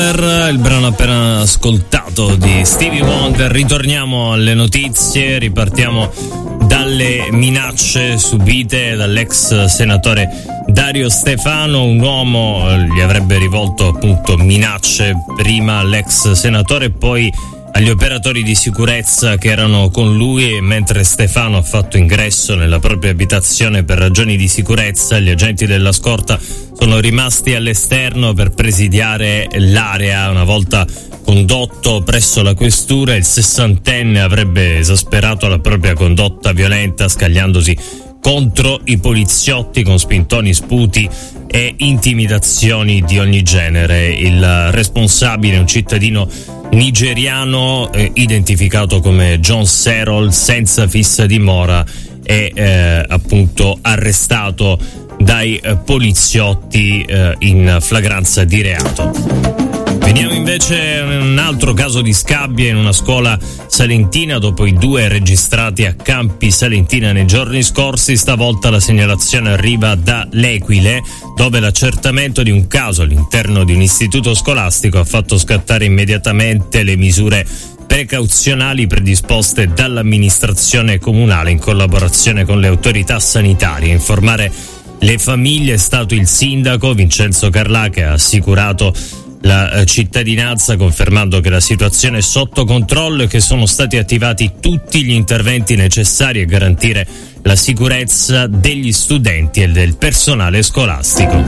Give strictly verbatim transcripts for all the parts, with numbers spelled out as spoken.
Il brano appena ascoltato di Stevie Wonder. Ritorniamo alle notizie, ripartiamo dalle minacce subite dall'ex senatore Dario Stefano. Un uomo gli avrebbe rivolto appunto minacce prima all'ex senatore e poi agli operatori di sicurezza che erano con lui, e mentre Stefano ha fatto ingresso nella propria abitazione per ragioni di sicurezza, gli agenti della scorta sono rimasti all'esterno per presidiare l'area. Una volta condotto presso la questura, il sessantenne avrebbe esasperato la propria condotta violenta scagliandosi contro i poliziotti con spintoni, sputi e intimidazioni di ogni genere. Il responsabile, un cittadino nigeriano eh, identificato come John Serol, senza fissa dimora, è eh, appunto arrestato dai eh, poliziotti eh, in flagranza di reato. Veniamo invece a un altro caso di scabbia in una scuola salentina. Dopo i due registrati a Campi Salentina nei giorni scorsi, stavolta la segnalazione arriva da L'Equile, dove l'accertamento di un caso all'interno di un istituto scolastico ha fatto scattare immediatamente le misure precauzionali predisposte dall'amministrazione comunale in collaborazione con le autorità sanitarie. A informare le famiglie è stato il sindaco Vincenzo Carlà, che ha assicurato la cittadinanza confermando che la situazione è sotto controllo e che sono stati attivati tutti gli interventi necessari a garantire la sicurezza degli studenti e del personale scolastico.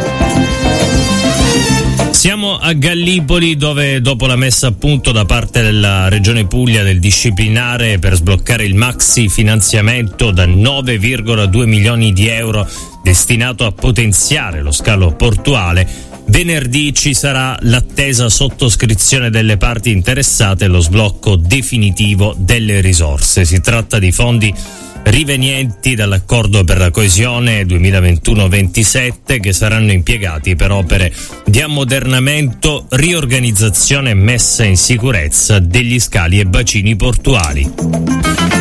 Siamo a Gallipoli, dove dopo la messa a punto da parte della Regione Puglia del disciplinare per sbloccare il maxi finanziamento da nove virgola due milioni di euro destinato a potenziare lo scalo portuale, venerdì ci sarà l'attesa sottoscrizione delle parti interessate e lo sblocco definitivo delle risorse. Si tratta di fondi rivenienti dall'accordo per la coesione duemilaventuno ventisette che saranno impiegati per opere di ammodernamento, riorganizzazione e messa in sicurezza degli scali e bacini portuali.